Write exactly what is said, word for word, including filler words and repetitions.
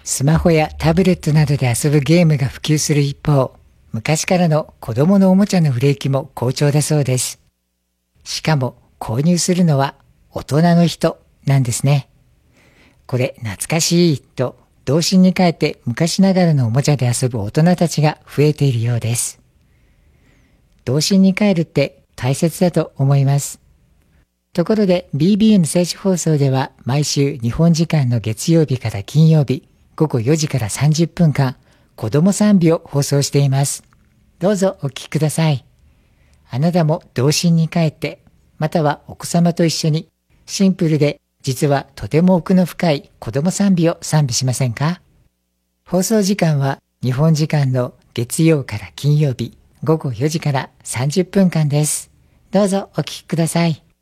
スマホやタブレットなどで遊ぶゲームが普及する一方、昔からの子供のおもちゃの売れ行きも好調だそうです。しかも購入するのは大人の人なんですね。これ懐かしいと童心に帰って昔ながらのおもちゃで遊ぶ大人たちが増えているようです。童心に帰るって大切だと思います。ところで ビービーエヌ 聖地放送では毎週日本時間の月曜日から金曜日ごごよじからさんじゅっぷんかん子供賛美を放送しています。どうぞお聞きください。あなたも童心に帰ってまたはお子様と一緒にシンプルで実はとても奥の深い子供賛美を賛美しませんか？放送時間は日本時間の月曜から金曜日ごごよじからさんじゅっぷんかんです。どうぞお聞きください。